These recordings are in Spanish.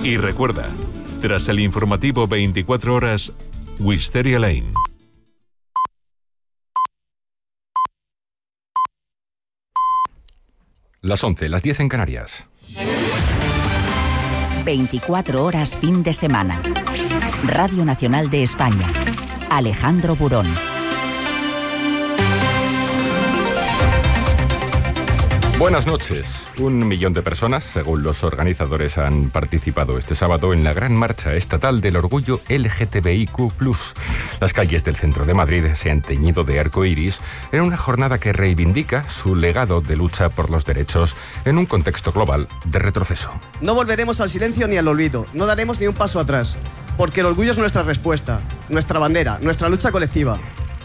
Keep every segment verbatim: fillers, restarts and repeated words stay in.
Y recuerda, tras el informativo veinticuatro horas, Wisteria Lane. Las once, las diez en Canarias. veinticuatro horas fin de semana. Radio Nacional de España. Alejandro Burón. Buenas noches. Un millón de personas, según los organizadores, han participado este sábado en la gran marcha estatal del orgullo L G T B I Q plus. Las calles del centro de Madrid se han teñido de arco iris en una jornada que reivindica su legado de lucha por los derechos en un contexto global de retroceso. No volveremos al silencio ni al olvido. No daremos ni un paso atrás. Porque el orgullo es nuestra respuesta, nuestra bandera, nuestra lucha colectiva.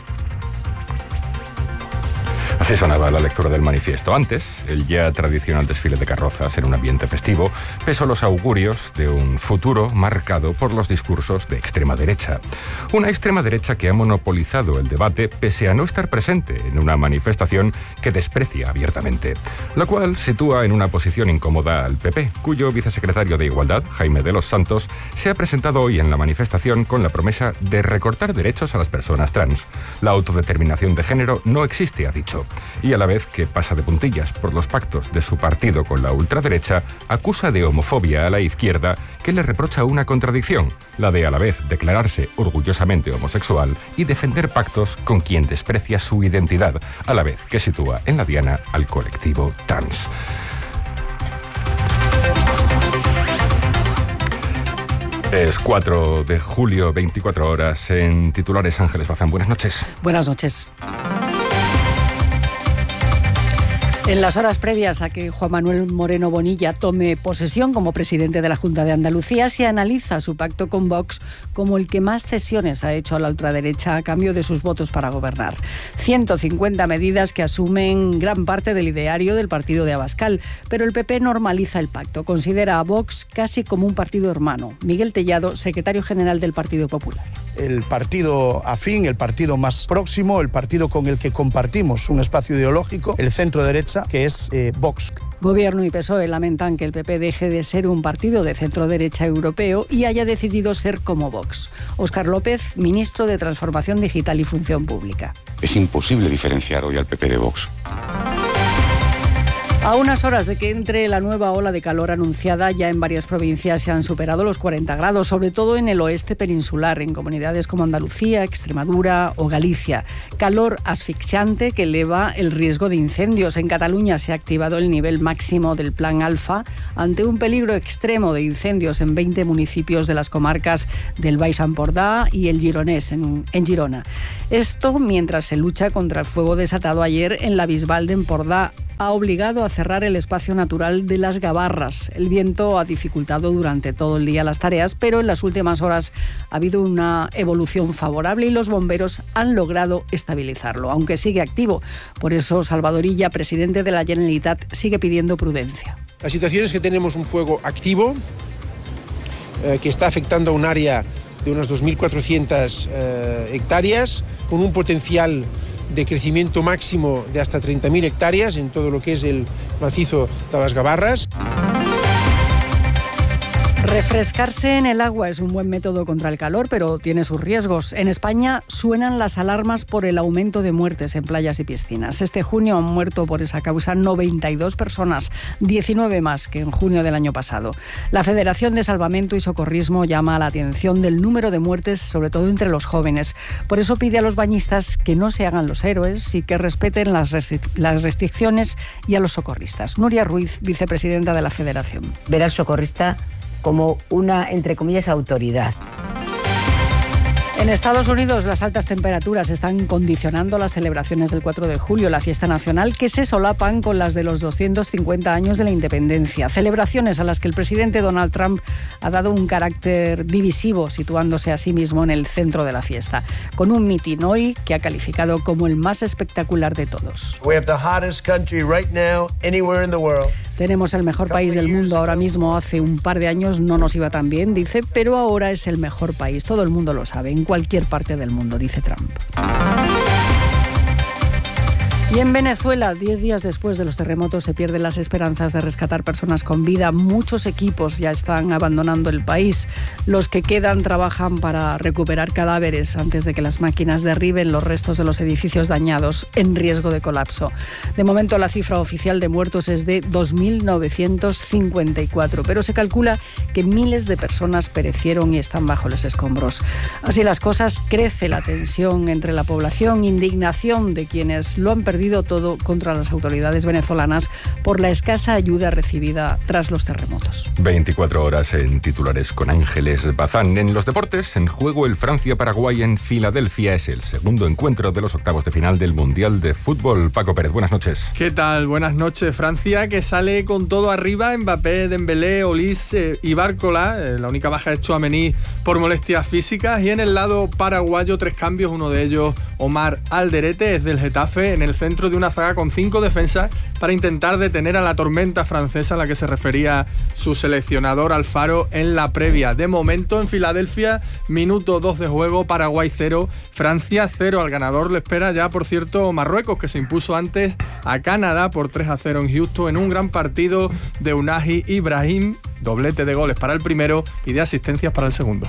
Así sonaba la lectura del manifiesto. Antes, el ya tradicional desfile de carrozas en un ambiente festivo pesó los augurios de un futuro marcado por los discursos de extrema derecha. Una extrema derecha que ha monopolizado el debate pese a no estar presente en una manifestación que desprecia abiertamente, lo cual sitúa en una posición incómoda al P P, cuyo vicesecretario de Igualdad, Jaime de los Santos, se ha presentado hoy en la manifestación con la promesa de recortar derechos a las personas trans. La autodeterminación de género no existe, ha dicho. Y a la vez que pasa de puntillas por los pactos de su partido con la ultraderecha, acusa de homofobia a la izquierda, que le reprocha una contradicción, la de a la vez declararse orgullosamente homosexual y defender pactos con quien desprecia su identidad, a la vez que sitúa en la diana al colectivo trans. Es cuatro de julio, veinticuatro horas, en titulares. Ángeles Bazán, buenas noches. Buenas noches. En las horas previas a que Juan Manuel Moreno Bonilla tome posesión como presidente de la Junta de Andalucía, se analiza su pacto con Vox como el que más cesiones ha hecho a la ultraderecha a cambio de sus votos para gobernar. ciento cincuenta medidas que asumen gran parte del ideario del partido de Abascal, pero el P P normaliza el pacto, considera a Vox casi como un partido hermano. Miguel Tellado, secretario general del Partido Popular. El partido afín, el partido más próximo, el partido con el que compartimos un espacio ideológico, el centro derecha, que es eh, Vox. Gobierno y P S O E lamentan que el P P deje de ser un partido de centro-derecha europeo y haya decidido ser como Vox. Óscar López, ministro de Transformación Digital y Función Pública. Es imposible diferenciar hoy al P P de Vox. A unas horas de que entre la nueva ola de calor anunciada, ya en varias provincias se han superado los cuarenta grados, sobre todo en el oeste peninsular, en comunidades como Andalucía, Extremadura o Galicia. Calor asfixiante que eleva el riesgo de incendios. En Cataluña se ha activado el nivel máximo del Plan Alfa ante un peligro extremo de incendios en veinte municipios de las comarcas del Baix Empordà y el Gironès, en, en Girona. Esto mientras se lucha contra el fuego desatado ayer en la Bisbal de Empordà. Ha obligado a cerrar el espacio natural de las Gavarras. El viento ha dificultado durante todo el día las tareas, pero en las últimas horas ha habido una evolución favorable y los bomberos han logrado estabilizarlo, aunque sigue activo. Por eso Salvador Illa, presidente de la Generalitat, sigue pidiendo prudencia. La situación es que tenemos un fuego activo eh, que está afectando a un área de unas dos mil cuatrocientas eh, hectáreas, con un potencial de crecimiento máximo de hasta treinta mil hectáreas en todo lo que es el macizo de las Gavarras. Refrescarse en el agua es un buen método contra el calor, pero tiene sus riesgos. En España suenan las alarmas por el aumento de muertes en playas y piscinas. Este junio han muerto por esa causa noventa y dos personas, diecinueve más que en junio del año pasado. La Federación de Salvamento y Socorrismo llama a la atención del número de muertes, sobre todo entre los jóvenes. Por eso pide a los bañistas que no se hagan los héroes y que respeten las, restri- las restricciones y a los socorristas. Nuria Ruiz, vicepresidenta de la Federación. Ver al socorrista como una, entre comillas, autoridad. En Estados Unidos, las altas temperaturas están condicionando las celebraciones del cuatro de julio, la fiesta nacional, que se solapan con las de los doscientos cincuenta años de la independencia. Celebraciones a las que el presidente Donald Trump ha dado un carácter divisivo, situándose a sí mismo en el centro de la fiesta, con un mitin hoy que ha calificado como el más espectacular de todos. We have the hottest country right now, anywhere in the world. Tenemos el mejor país del mundo ahora mismo. Hace un par de años no nos iba tan bien, dice, pero ahora es el mejor país. Todo el mundo lo sabe, en cualquier parte del mundo, dice Trump. Y en Venezuela, diez días después de los terremotos, se pierden las esperanzas de rescatar personas con vida. Muchos equipos ya están abandonando el país. Los que quedan trabajan para recuperar cadáveres antes de que las máquinas derriben los restos de los edificios dañados en riesgo de colapso. De momento, la cifra oficial de muertos es de dos mil novecientos cincuenta y cuatro, pero se calcula que miles de personas perecieron y están bajo los escombros. Así las cosas, crece la tensión entre la población, indignación de quienes lo han perdido todo contra las autoridades venezolanas por la escasa ayuda recibida tras los terremotos. veinticuatro horas en titulares con Ángeles Bazán. En los deportes, en juego el Francia-Paraguay en Filadelfia. Es el segundo encuentro de los octavos de final del Mundial de Fútbol. Paco Pérez, buenas noches. ¿Qué tal? Buenas noches. Francia, que sale con todo arriba. Mbappé, Dembélé, Olís eh, y Bárcola. Eh, la única baja es Tchouaméni por molestias físicas. Y en el lado paraguayo, tres cambios. Uno de ellos, Omar Alderete, es del Getafe, en el centro de una zaga con cinco defensas para intentar detener a la tormenta francesa a la que se refería su seleccionador Alfaro en la previa. De momento en Filadelfia, minuto dos de juego, Paraguay cero, Francia cero. Al ganador le espera ya, por cierto, Marruecos, que se impuso antes a Canadá por tres a cero en Houston en un gran partido de Unai Ibrahim, doblete de goles para el primero y de asistencias para el segundo.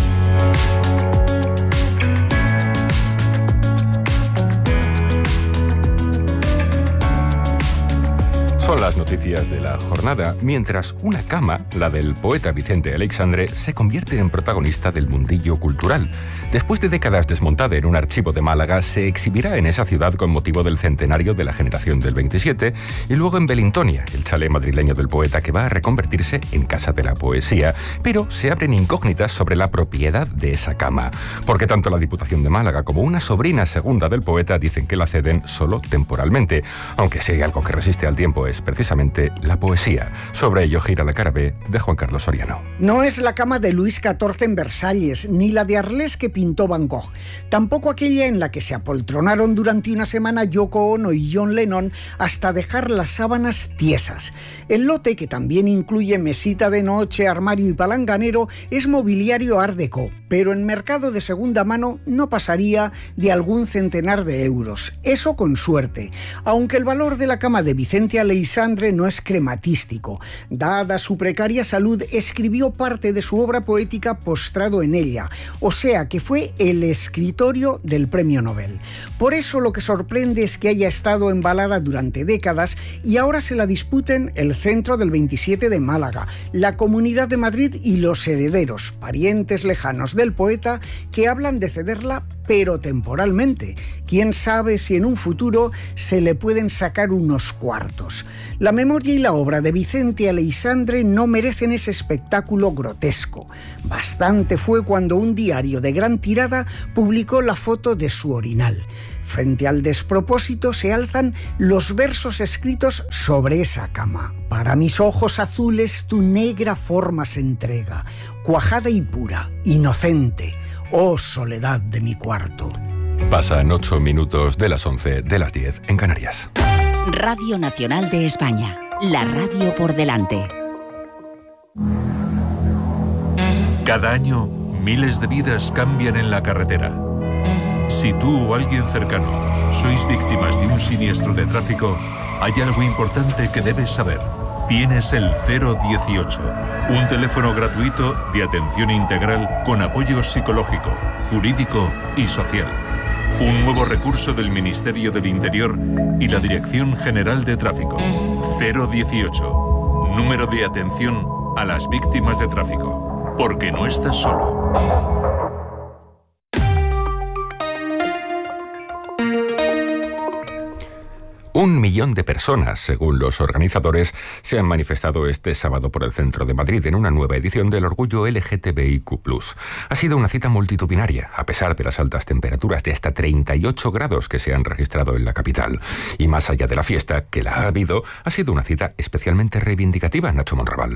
Son las noticias de la jornada, mientras una cama, la del poeta Vicente Aleixandre, se convierte en protagonista del mundillo cultural. Después de décadas desmontada en un archivo de Málaga, se exhibirá en esa ciudad con motivo del centenario de la generación del veintisiete y luego en Belintonia, el chalet madrileño del poeta, que va a reconvertirse en Casa de la Poesía. Pero se abren incógnitas sobre la propiedad de esa cama, porque tanto la Diputación de Málaga como una sobrina segunda del poeta dicen que la ceden solo temporalmente, aunque si hay algo que resiste al tiempo es precisamente la poesía. Sobre ello gira la cara B de Juan Carlos Soriano. No es la cama de Luis catorce en Versalles, ni la de Arles que pintó Van Gogh, tampoco aquella en la que se apoltronaron durante una semana Yoko Ono y John Lennon hasta dejar las sábanas tiesas. El lote, que también incluye mesita de noche, armario y palanganero, es mobiliario art déco, pero en mercado de segunda mano no pasaría de algún centenar de euros, eso con suerte, aunque el valor de la cama de Vicente Aleixandre no es crematístico. Dada su precaria salud, escribió parte de su obra poética postrado en ella, o sea que fue el escritorio del premio Nobel. Por eso lo que sorprende es que haya estado embalada durante décadas y ahora se la disputen el Centro del veintisiete de Málaga, la Comunidad de Madrid y los herederos, parientes lejanos del poeta, que hablan de cederla pero temporalmente. Quién sabe si en un futuro se le pueden sacar unos cuartos. La memoria y la obra de Vicente Aleixandre no merecen ese espectáculo grotesco. Bastante fue cuando un diario de gran tirada publicó la foto de su orinal. Frente al despropósito se alzan los versos escritos sobre esa cama. Para mis ojos azules tu negra forma se entrega, cuajada y pura, inocente, oh soledad de mi cuarto. Pasan ocho minutos de las once, de las diez en Canarias. Radio Nacional de España, la radio por delante. Cada año, miles de vidas cambian en la carretera. Si tú o alguien cercano sois víctimas de un siniestro de tráfico, hay algo importante que debes saber. Tienes el cero dieciocho, un teléfono gratuito de atención integral con apoyo psicológico, jurídico y social. Un nuevo recurso del Ministerio del Interior y la Dirección General de Tráfico. cero dieciocho, número de atención a las víctimas de tráfico. Porque no estás solo. Un millón de personas, según los organizadores, se han manifestado este sábado por el centro de Madrid en una nueva edición del Orgullo L G T B I Q plus. Ha sido una cita multitudinaria, a pesar de las altas temperaturas de hasta treinta y ocho grados que se han registrado en la capital. Y más allá de la fiesta, que la ha habido, ha sido una cita especialmente reivindicativa, Nacho Monraval.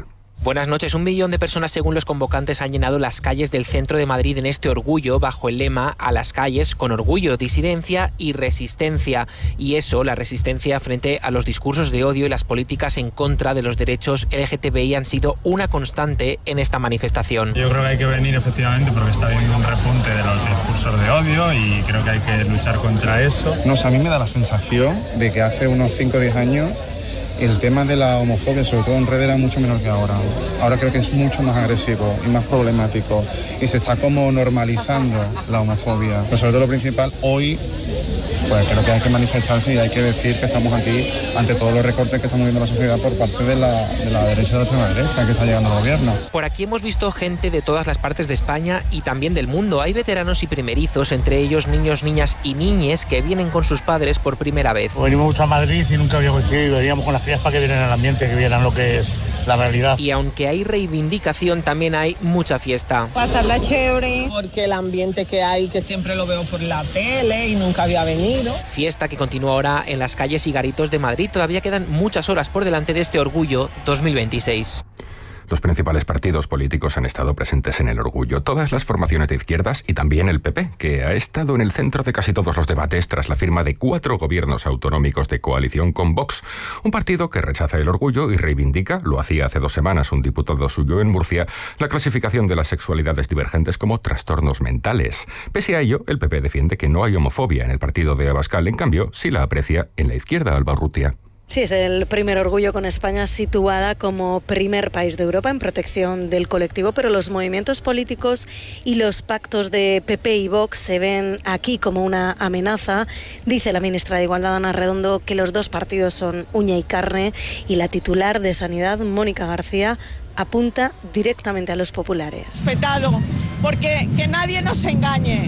Buenas noches. Un millón de personas, según los convocantes, han llenado las calles del centro de Madrid en este orgullo bajo el lema "A las calles con orgullo, disidencia y resistencia". Y eso, la resistencia frente a los discursos de odio y las políticas en contra de los derechos L G T B I han sido una constante en esta manifestación. Yo creo que hay que venir efectivamente porque está habiendo un repunte de los discursos de odio y creo que hay que luchar contra eso. No sé, a mí me da la sensación de que hace unos cinco o diez años el tema de la homofobia, sobre todo en redes, era mucho menor que ahora. Ahora creo que es mucho más agresivo y más problemático y se está como normalizando la homofobia. Pero sobre todo lo principal, hoy pues creo que hay que manifestarse y hay que decir que estamos aquí ante todos los recortes que estamos viendo en la sociedad por parte de la, de la derecha y de la extrema derecha que está llegando al gobierno. Por aquí hemos visto gente de todas las partes de España y también del mundo. Hay veteranos y primerizos, entre ellos niños, niñas y niñes que vienen con sus padres por primera vez. Venimos mucho a Madrid y nunca habíamos coincidido, veníamos con las crías para que vieran el ambiente, que vieran lo que es la realidad. Y aunque hay reivindicación, también hay mucha fiesta. Pasarla chévere, porque el ambiente que hay, que siempre lo veo por la tele y nunca había venido. Fiesta que continúa ahora en las calles y garitos de Madrid. Todavía quedan muchas horas por delante de este Orgullo dos mil veintiséis. Los principales partidos políticos han estado presentes en el orgullo, todas las formaciones de izquierdas y también el P P, que ha estado en el centro de casi todos los debates tras la firma de cuatro gobiernos autonómicos de coalición con Vox, un partido que rechaza el orgullo y reivindica, lo hacía hace dos semanas un diputado suyo en Murcia, la clasificación de las sexualidades divergentes como trastornos mentales. Pese a ello, el P P defiende que no hay homofobia en el partido de Abascal, en cambio, sí la aprecia en la izquierda, Alba Urrutia. Sí, es el primer orgullo con España situada como primer país de Europa en protección del colectivo, pero los movimientos políticos y los pactos de P P y Vox se ven aquí como una amenaza. Dice la ministra de Igualdad, Ana Redondo, que los dos partidos son uña y carne, y la titular de Sanidad, Mónica García, apunta directamente a los populares. Petado, porque que nadie nos engañe.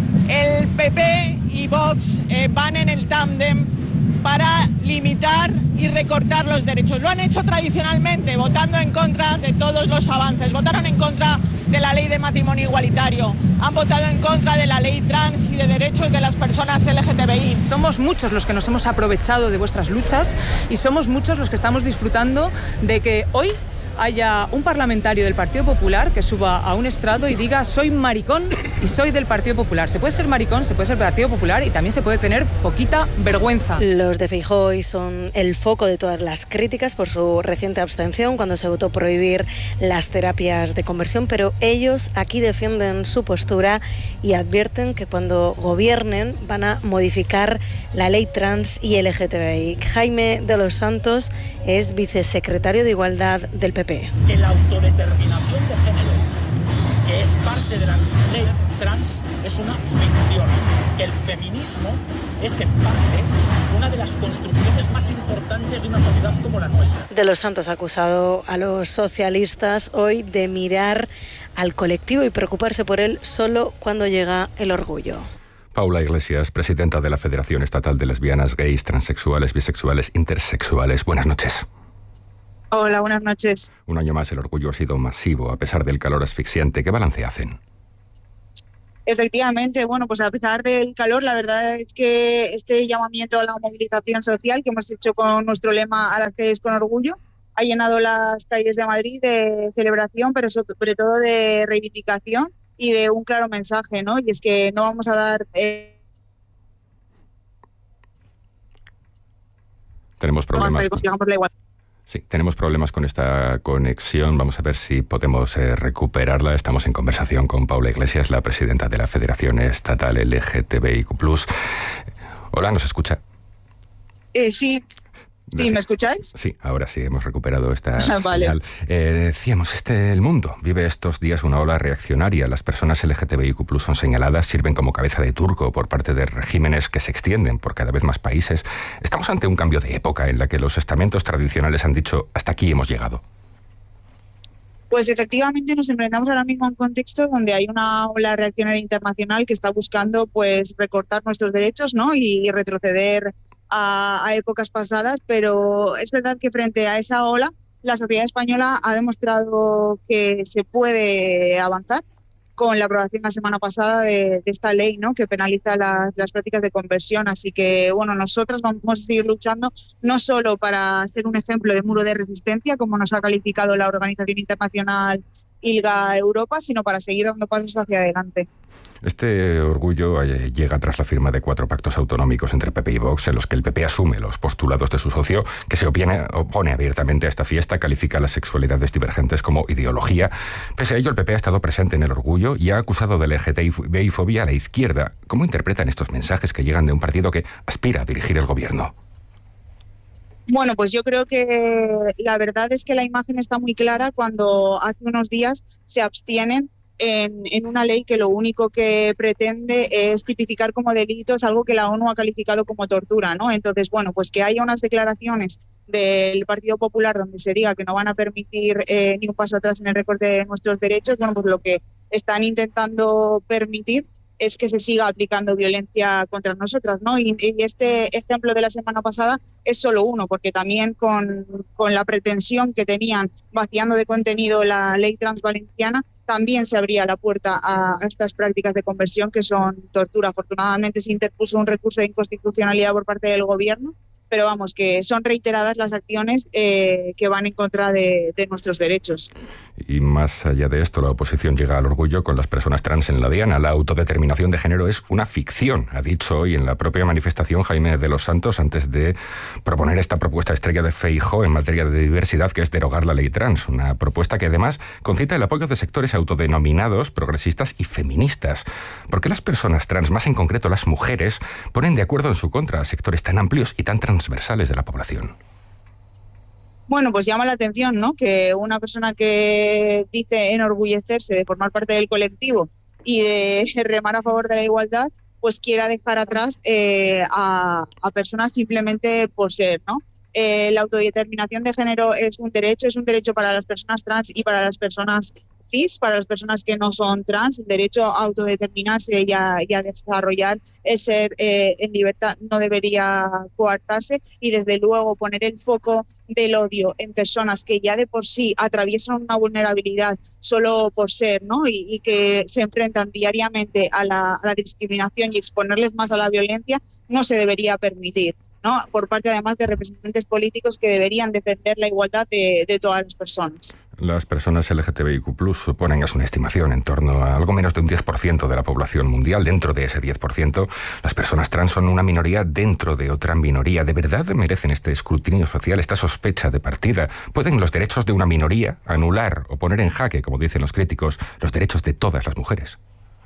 El P P y Vox eh, van en el tándem para limitar y recortar los derechos. Lo han hecho tradicionalmente, votando en contra de todos los avances. Votaron en contra de la ley de matrimonio igualitario, han votado en contra de la ley trans y de derechos de las personas L G T B I. Somos muchos los que nos hemos aprovechado de vuestras luchas y somos muchos los que estamos disfrutando de que hoy haya un parlamentario del Partido Popular que suba a un estrado y diga: soy maricón y soy del Partido Popular. Se puede ser maricón, se puede ser del Partido Popular y también se puede tener poquita vergüenza. Los de Feijóo hoy son el foco de todas las críticas por su reciente abstención cuando se votó prohibir las terapias de conversión, pero ellos aquí defienden su postura y advierten que cuando gobiernen van a modificar la ley trans y L G T B I. Jaime de los Santos es vicesecretario de Igualdad del P P. Que la autodeterminación de género, que es parte de la ley trans, es una ficción. Que el feminismo es en parte una de las construcciones más importantes de una sociedad como la nuestra. De los Santos ha acusado a los socialistas hoy de mirar al colectivo y preocuparse por él solo cuando llega el orgullo. Paula Iglesias, presidenta de la Federación Estatal de Lesbianas, Gays, Transexuales, Bisexuales, Intersexuales. Buenas noches. Hola, buenas noches. Un año más el orgullo ha sido masivo, a pesar del calor asfixiante. ¿Qué balance hacen? Efectivamente, bueno, pues a pesar del calor, la verdad es que este llamamiento a la movilización social que hemos hecho con nuestro lema "A las calles con orgullo" ha llenado las calles de Madrid de celebración, pero sobre todo de reivindicación y de un claro mensaje, ¿no? Y es que no vamos a dar... Eh... Tenemos problemas. que consigamos la igualdad. Sí, tenemos problemas con esta conexión. Vamos a ver si podemos eh, recuperarla. Estamos en conversación con Paula Iglesias, la presidenta de la Federación Estatal L G T B I Q plus. Hola, ¿nos escucha? Eh, sí. Sí, ¿me escucháis? Sí, ahora sí, hemos recuperado esta vale. señal. Eh, decíamos, este, el mundo vive estos días una ola reaccionaria. Las personas L G T B I Q plus son señaladas, sirven como cabeza de turco por parte de regímenes que se extienden por cada vez más países. Estamos ante un cambio de época en la que los estamentos tradicionales han dicho: hasta aquí hemos llegado. Pues efectivamente nos enfrentamos ahora mismo a un contexto donde hay una ola reaccionaria internacional que está buscando pues recortar nuestros derechos, ¿no? y retroceder a, a épocas pasadas, pero es verdad que frente a esa ola la sociedad española ha demostrado que se puede avanzar con la aprobación la semana pasada de, de esta ley, ¿no?, que penaliza las, las prácticas de conversión. Así que, bueno, nosotras vamos a seguir luchando no solo para ser un ejemplo de muro de resistencia, como nos ha calificado la Organización Internacional ILGA Europa, sino para seguir dando pasos hacia adelante. Este orgullo llega tras la firma de cuatro pactos autonómicos entre P P y Vox, en los que el P P asume los postulados de su socio, que se opone, opone abiertamente a esta fiesta, califica las sexualidades divergentes como ideología. Pese a ello, el P P ha estado presente en el orgullo y ha acusado de L G T B-fobia a la izquierda. ¿Cómo interpretan estos mensajes que llegan de un partido que aspira a dirigir el gobierno? Bueno, pues yo creo que la verdad es que la imagen está muy clara cuando hace unos días se abstienen En, en una ley que lo único que pretende es tipificar como delitos algo que la ONU ha calificado como tortura, ¿no? Entonces, bueno, pues que haya unas declaraciones del Partido Popular donde se diga que no van a permitir eh, ni un paso atrás en el recorte de nuestros derechos, bueno, pues lo que están intentando permitir es que se siga aplicando violencia contra nosotras, ¿no? Y, y este ejemplo de la semana pasada es solo uno, porque también con, con la pretensión que tenían vaciando de contenido la ley transvalenciana, también se abría la puerta a, a estas prácticas de conversión que son tortura. Afortunadamente se interpuso un recurso de inconstitucionalidad por parte del gobierno, pero vamos, que son reiteradas las acciones eh, que van en contra de, de nuestros derechos. Y más allá de esto, la oposición llega al orgullo con las personas trans en la diana. La autodeterminación de género es una ficción, ha dicho hoy en la propia manifestación Jaime de los Santos, antes de proponer esta propuesta estrella de Feijóo en materia de diversidad, que es derogar la ley trans. Una propuesta que además concita el apoyo de sectores autodenominados, progresistas y feministas. ¿Por qué las personas trans, más en concreto las mujeres, ponen de acuerdo en su contra a sectores tan amplios y tan transversales de la población? Bueno, pues llama la atención, ¿no?, que una persona que dice enorgullecerse de formar parte del colectivo y de remar a favor de la igualdad, pues quiera dejar atrás eh, a, a personas simplemente por ser, ¿no? Eh, la autodeterminación de género es un derecho, es un derecho para las personas trans y para las personas cis, para las personas que no son trans. El derecho a autodeterminarse y a, y a desarrollar el ser eh, en libertad no debería coartarse, y desde luego poner el foco del odio en personas que ya de por sí atraviesan una vulnerabilidad solo por ser, ¿no?, y, y que se enfrentan diariamente a la, a la discriminación y exponerles más a la violencia, no se debería permitir, ¿no?, por parte además de representantes políticos que deberían defender la igualdad de, de todas las personas. Las personas L G T B I Q plus, suponen, es una estimación, en torno a algo menos de un diez por ciento de la población mundial. Dentro de ese diez por ciento, las personas trans son una minoría dentro de otra minoría. ¿De verdad merecen este escrutinio social, esta sospecha de partida? ¿Pueden los derechos de una minoría anular o poner en jaque, como dicen los críticos, los derechos de todas las mujeres?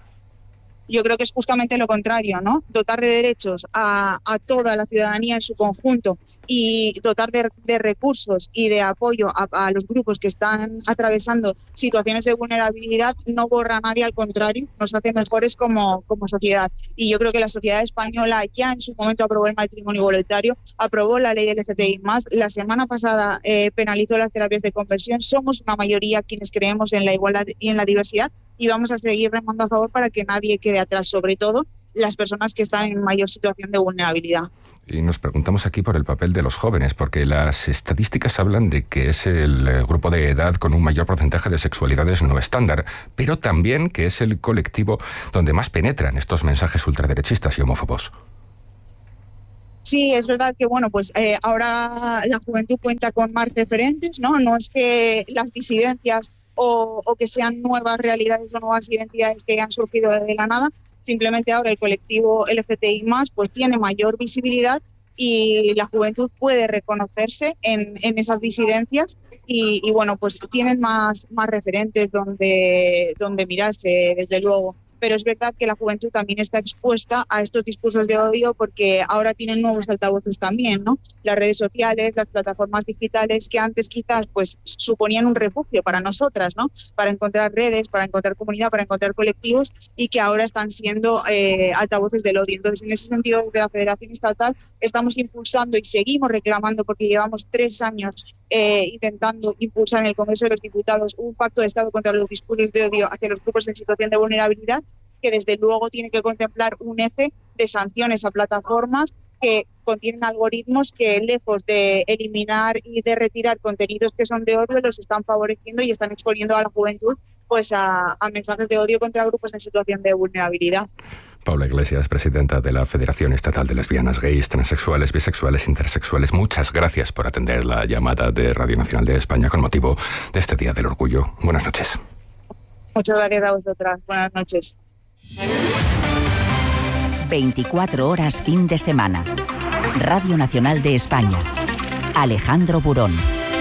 Yo creo que es justamente lo contrario, ¿no? Dotar de derechos a, a toda la ciudadanía en su conjunto y dotar de, de recursos y de apoyo a, a los grupos que están atravesando situaciones de vulnerabilidad no borra a nadie, al contrario, nos hace mejores como, como sociedad. Y yo creo que la sociedad española ya en su momento aprobó el matrimonio voluntario, aprobó la ley L G T B I más, la semana pasada eh, penalizó las terapias de conversión. Somos una mayoría quienes creemos en la igualdad y en la diversidad, y vamos a seguir remando a favor para que nadie quede atrás, sobre todo las personas que están en mayor situación de vulnerabilidad. Y nos preguntamos aquí por el papel de los jóvenes, porque las estadísticas hablan de que es el grupo de edad con un mayor porcentaje de sexualidades no estándar, pero también que es el colectivo donde más penetran estos mensajes ultraderechistas y homófobos. Sí, es verdad que bueno, pues eh, ahora la juventud cuenta con más referentes, ¿no? No es que las disidencias o, o que sean nuevas realidades o nuevas identidades que hayan surgido de la nada, simplemente ahora el colectivo L G B T I más, pues tiene mayor visibilidad y la juventud puede reconocerse en, en esas disidencias y, y bueno, pues tienen más, más referentes donde, donde mirarse, desde luego. Pero es verdad que la juventud también está expuesta a estos discursos de odio porque ahora tienen nuevos altavoces también, ¿no? Las redes sociales, las plataformas digitales que antes quizás pues suponían un refugio para nosotras, ¿no? Para encontrar redes, para encontrar comunidad, para encontrar colectivos, y que ahora están siendo eh, altavoces del odio. Entonces, en ese sentido, desde la Federación Estatal estamos impulsando y seguimos reclamando, porque llevamos tres años Eh, intentando impulsar en el Congreso de los Diputados un pacto de Estado contra los discursos de odio hacia los grupos en situación de vulnerabilidad, que desde luego tiene que contemplar un eje de sanciones a plataformas que contienen algoritmos que, lejos de eliminar y de retirar contenidos que son de odio, los están favoreciendo y están exponiendo a la juventud pues a, a mensajes de odio contra grupos en situación de vulnerabilidad. Paula Iglesias, presidenta de la Federación Estatal de Lesbianas, Gays, Transexuales, Bisexuales, Intersexuales, muchas gracias por atender la llamada de Radio Nacional de España con motivo de este Día del Orgullo. Buenas noches. Muchas gracias a vosotras. Buenas noches. veinticuatro horas fin de semana. Radio Nacional de España. Alejandro Burón.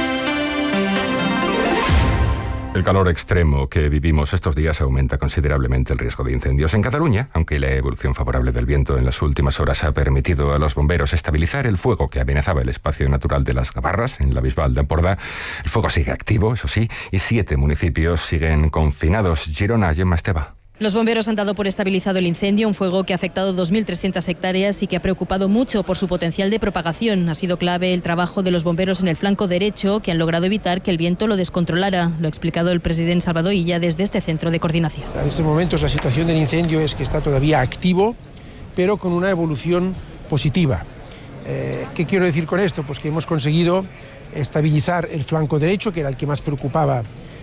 El calor extremo que vivimos estos días aumenta considerablemente el riesgo de incendios en Cataluña, aunque la evolución favorable del viento en las últimas horas ha permitido a los bomberos estabilizar el fuego que amenazaba el espacio natural de las Gavarras, en la Bisbal de Empordà. El fuego sigue activo, eso sí, y siete municipios siguen confinados. Girona, Gemma Esteba. Los bomberos han dado por estabilizado el incendio, un fuego que ha afectado dos mil trescientas hectáreas y que ha preocupado mucho por su potencial de propagación. Ha sido clave el trabajo de los bomberos en el flanco derecho, que han logrado evitar que el viento lo descontrolara. Lo ha explicado el presidente Salvador Illa desde este centro de coordinación. En estos momentos la situación del incendio es que está todavía activo, pero con una evolución positiva. Eh, ¿Qué quiero decir con esto? Pues que hemos conseguido estabilizar el flanco derecho, que era el que más preocupaba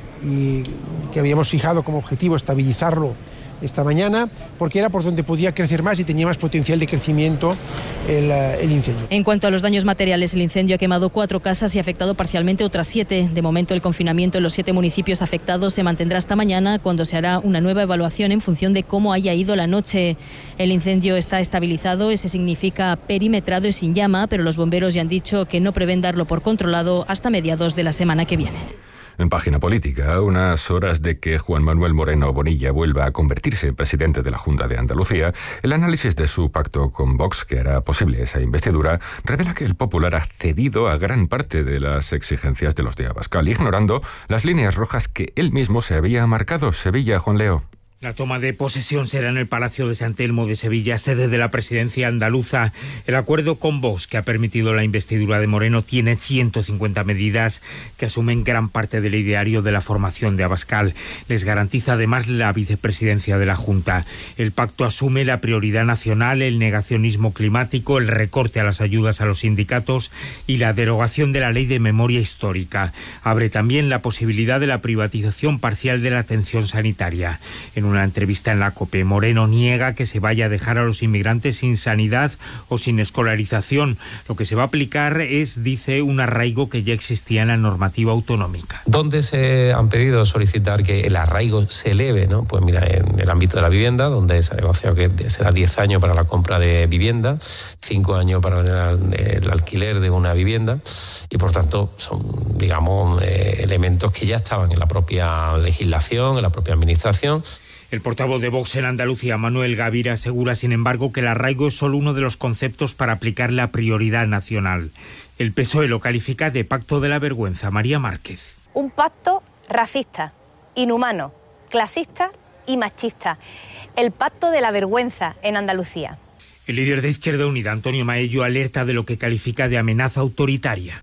y que habíamos fijado como objetivo estabilizarlo esta mañana, porque era por donde podía crecer más y tenía más potencial de crecimiento el, el incendio. En cuanto a los daños materiales, el incendio ha quemado cuatro casas y ha afectado parcialmente otras siete. De momento, el confinamiento en los siete municipios afectados se mantendrá hasta mañana, cuando se hará una nueva evaluación en función de cómo haya ido la noche. El incendio está estabilizado, eso significa perimetrado y sin llama, pero los bomberos ya han dicho que no prevén darlo por controlado hasta mediados de la semana que viene. En página política, a unas horas de que Juan Manuel Moreno Bonilla vuelva a convertirse en presidente de la Junta de Andalucía, el análisis de su pacto con Vox, que hará posible esa investidura, revela que el Popular ha cedido a gran parte de las exigencias de los de Abascal, ignorando las líneas rojas que él mismo se había marcado. Sevilla, Juan Leo. La toma de posesión será en el Palacio de San Telmo de Sevilla, sede de la presidencia andaluza. El acuerdo con Vox, que ha permitido la investidura de Moreno, tiene ciento cincuenta medidas que asumen gran parte del ideario de la formación de Abascal. Les garantiza además la vicepresidencia de la Junta. El pacto asume la prioridad nacional, el negacionismo climático, el recorte a las ayudas a los sindicatos y la derogación de la ley de memoria histórica. Abre también la posibilidad de la privatización parcial de la atención sanitaria. En una entrevista en la COPE, Moreno niega que se vaya a dejar a los inmigrantes sin sanidad o sin escolarización. Lo que se va a aplicar es, dice, un arraigo que ya existía en la normativa autonómica. ¿Dónde se han pedido solicitar que el arraigo se eleve? ¿No? Pues mira, en el ámbito de la vivienda, donde se ha negociado que será diez años para la compra de vivienda, cinco años para el, el alquiler de una vivienda, y por tanto son, digamos, eh, elementos que ya estaban en la propia legislación, en la propia administración. El portavoz de Vox en Andalucía, Manuel Gavira, asegura, sin embargo, que el arraigo es solo uno de los conceptos para aplicar la prioridad nacional. El P S O E lo califica de pacto de la vergüenza. María Márquez. Un pacto racista, inhumano, clasista y machista. El pacto de la vergüenza en Andalucía. El líder de Izquierda Unida, Antonio Maello, alerta de lo que califica de amenaza autoritaria.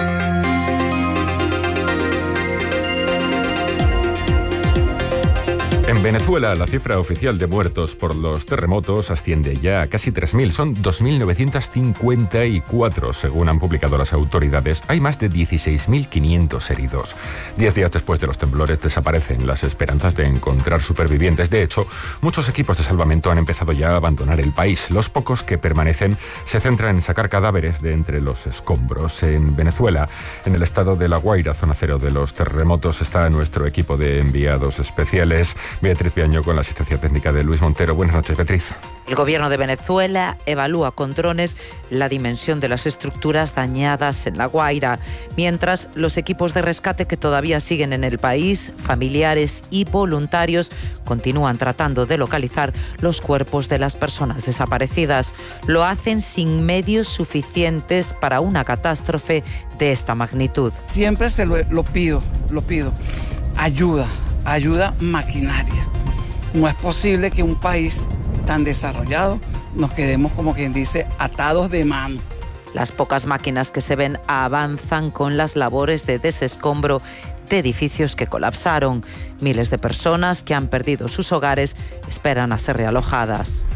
En Venezuela, la cifra oficial de muertos por los terremotos asciende ya a casi tres mil. Son dos mil novecientos cincuenta y cuatro, según han publicado las autoridades. Hay más de dieciséis mil quinientos heridos. Diez días después de los temblores desaparecen las esperanzas de encontrar supervivientes. De hecho, muchos equipos de salvamento han empezado ya a abandonar el país. Los pocos que permanecen se centran en sacar cadáveres de entre los escombros. En Venezuela, en el estado de La Guaira, zona cero de los terremotos, está nuestro equipo de enviados especiales. Beatriz Viaño con la asistencia técnica de Luis Montero. Buenas noches, Beatriz. El gobierno de Venezuela evalúa con drones la dimensión de las estructuras dañadas en La Guaira, mientras los equipos de rescate que todavía siguen en el país, familiares y voluntarios, continúan tratando de localizar los cuerpos de las personas desaparecidas. Lo hacen sin medios suficientes para una catástrofe de esta magnitud. Siempre se lo, lo pido, lo pido. Ayuda. Ayuda maquinaria. No es posible que un país tan desarrollado nos quedemos, como quien dice, atados de mano. Las pocas máquinas que se ven avanzan con las labores de desescombro de edificios que colapsaron. Miles de personas que han perdido sus hogares esperan a ser realojadas.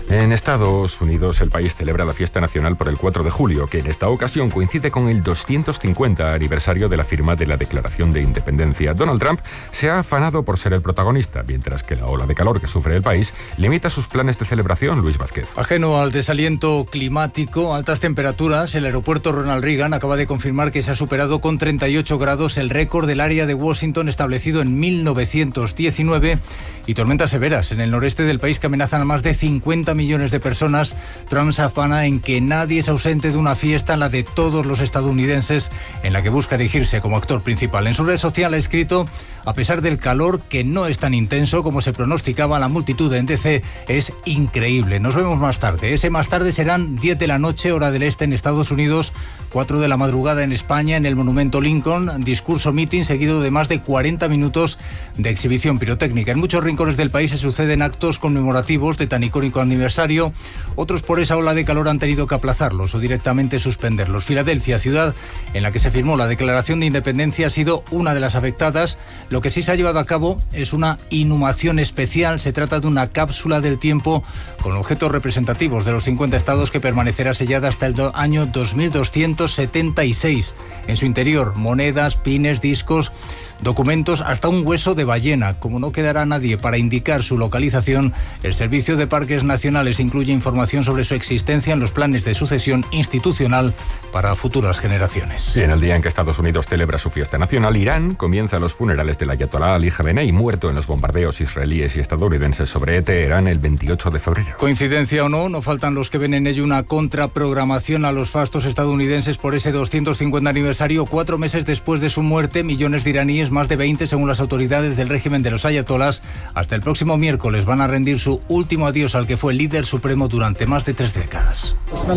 En Estados Unidos, el país celebra la fiesta nacional por el cuatro de julio, que en esta ocasión coincide con el doscientos cincuenta aniversario de la firma de la Declaración de Independencia. Donald Trump se ha afanado por ser el protagonista, mientras que la ola de calor que sufre el país limita sus planes de celebración. Luis Vázquez. Ajeno al desaliento climático, altas temperaturas, el aeropuerto Ronald Reagan acaba de confirmar que se ha superado con treinta y ocho grados el récord del área de Washington establecido en mil novecientos diecinueve y tormentas severas en el noreste del país que amenazan a más de cincuenta millones de personas. Trump se afana en que nadie se ausente de una fiesta, la de todos los estadounidenses, en la que busca erigirse como actor principal. En su red social ha escrito: a pesar del calor, que no es tan intenso como se pronosticaba, la multitud en D C es increíble. Nos vemos más tarde. Ese más tarde serán diez de la noche, hora del este en Estados Unidos, cuatro de la madrugada en España, en el Monumento Lincoln, discurso meeting seguido de más de cuarenta minutos de exhibición pirotécnica. En muchos rincones del país se suceden actos conmemorativos de tan icónico aniversario. Otros por esa ola de calor han tenido que aplazarlos o directamente suspenderlos. Filadelfia, ciudad en la que se firmó la Declaración de Independencia, ha sido una de las afectadas. Lo que sí se ha llevado a cabo es una inhumación especial. Se trata de una cápsula del tiempo con objetos representativos de los cincuenta estados que permanecerá sellada hasta el do- año dos mil doscientos setenta y seis. En su interior, monedas, pines, discos, documentos, hasta un hueso de ballena. Como no quedará nadie para indicar su localización, el Servicio de Parques Nacionales incluye información sobre su existencia en los planes de sucesión institucional para futuras generaciones. Y en el día en que Estados Unidos celebra su fiesta nacional, Irán comienza los funerales del ayatolá Ali Khamenei, muerto en los bombardeos israelíes y estadounidenses sobre Teherán el veintiocho de febrero. Coincidencia o no, no faltan los que ven en ello una contraprogramación a los fastos estadounidenses por ese doscientos cincuenta aniversario. Cuatro meses después de su muerte, millones de iraníes, más de veinte según las autoridades del régimen de los ayatolás, hasta el próximo miércoles van a rendir su último adiós al que fue el líder supremo durante más de tres décadas.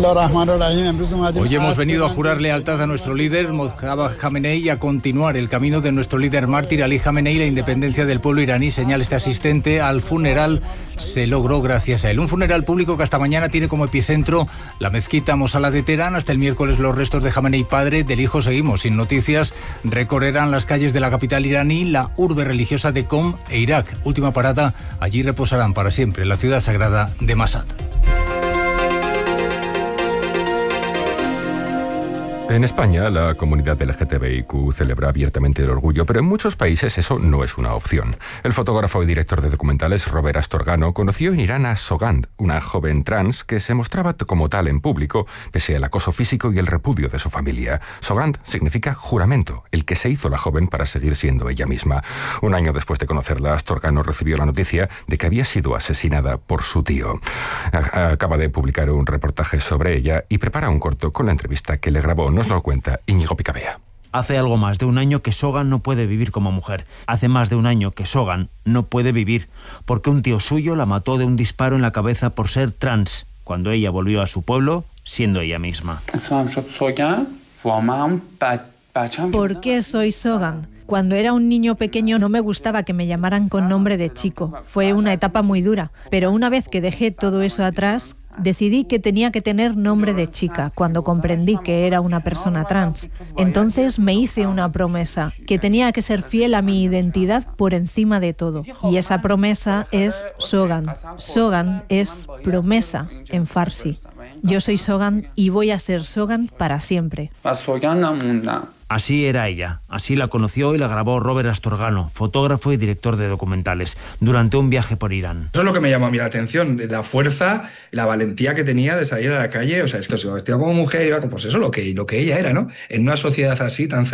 Hoy hemos venido a jurar lealtad a nuestro líder Mojtaba Khamenei y a continuar el camino de nuestro líder mártir Ali Khamenei. La independencia del pueblo iraní, señala este asistente al funeral, se logró gracias a él. Un funeral público que hasta mañana tiene como epicentro la mezquita Mosala de Teherán. Hasta el miércoles los restos de Khamenei padre, del hijo seguimos sin noticias, recorrerán las calles de la capital iraní, la urbe religiosa de Qom e Irak. Última parada, allí reposarán para siempre la ciudad sagrada de Mashhad. En España, la comunidad L G T B I Q celebra abiertamente el orgullo, pero en muchos países eso no es una opción. El fotógrafo y director de documentales Robert Astorgano conoció en Irán a Sogand, una joven trans que se mostraba como tal en público, pese al acoso físico y el repudio de su familia. Sogand significa juramento, el que se hizo la joven para seguir siendo ella misma. Un año después de conocerla, Astorgano recibió la noticia de que había sido asesinada por su tío. Acaba de publicar un reportaje sobre ella y prepara un corto con la entrevista que le grabó. Nos lo cuenta Íñigo Picabea. Hace algo más de un año que Sogand no puede vivir como mujer. Hace más de un año que Sogand no puede vivir porque un tío suyo la mató de un disparo en la cabeza por ser trans, cuando ella volvió a su pueblo siendo ella misma. ¿Por qué soy Sogand? Cuando era un niño pequeño no me gustaba que me llamaran con nombre de chico. Fue una etapa muy dura, pero una vez que dejé todo eso atrás, decidí que tenía que tener nombre de chica cuando comprendí que era una persona trans. Entonces me hice una promesa, que tenía que ser fiel a mi identidad por encima de todo. Y esa promesa es Sogand. Sogand es promesa en farsi. Yo soy Sogand y voy a ser Sogand para siempre. Así era ella, así la conoció y la grabó Robert Astorgano, fotógrafo y director de documentales, durante un viaje por Irán. Eso es lo que me llamó a mí la atención, la fuerza, la valentía que tenía de salir a la calle. O sea, es que se vestía como mujer, iba como, pues eso, lo que, lo que ella era, ¿no? En una sociedad así tan